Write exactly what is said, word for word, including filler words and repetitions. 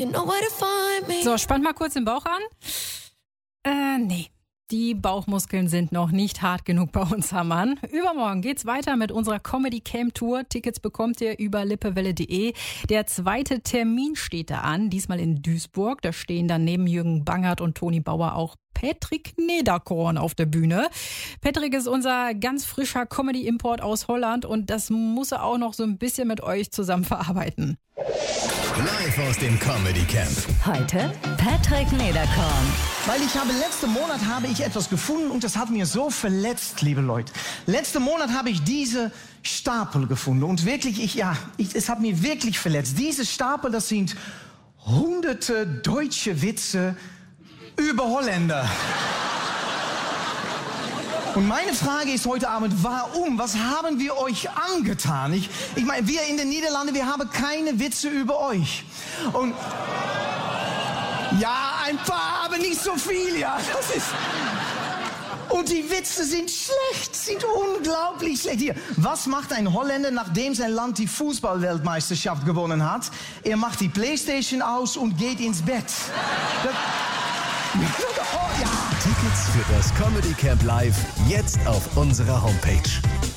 You know where to find me. So, spannt mal kurz den Bauch an. Äh, nee. Die Bauchmuskeln sind noch nicht hart genug bei uns, Hammann. Übermorgen geht's weiter mit unserer Comedy Camp Tour. Tickets bekommt ihr über lippewelle punkt de. Der zweite Termin steht da an, diesmal in Duisburg. Da stehen dann neben Jürgen Bangert und Toni Bauer auch Patrick Nederkorn auf der Bühne. Patrick ist unser ganz frischer Comedy-Import aus Holland und das muss er auch noch so ein bisschen mit euch zusammen verarbeiten. Live aus dem Comedy Camp. Heute Patrick Nederkorn. Weil ich habe, letzten Monat habe ich etwas gefunden und das hat mir so verletzt, liebe Leute. Letzten Monat habe ich diese Stapel gefunden und wirklich, ich, ja, ich, es hat mir wirklich verletzt. Diese Stapel, das sind hunderte deutsche Witze über Holländer. Und meine Frage ist heute Abend, warum? Was haben wir euch angetan? Ich, ich meine, wir in den Niederlanden, wir haben keine Witze über euch. Und ja, ein paar, aber nicht so viel, ja. Das ist. Und die Witze sind schlecht, sind unglaublich schlecht. Hier, was macht ein Holländer, nachdem sein Land die Fußballweltmeisterschaft gewonnen hat? Er macht die Playstation aus und geht ins Bett. Das, oh, ja. Tickets für das Comedy Camp Live jetzt auf unserer Homepage.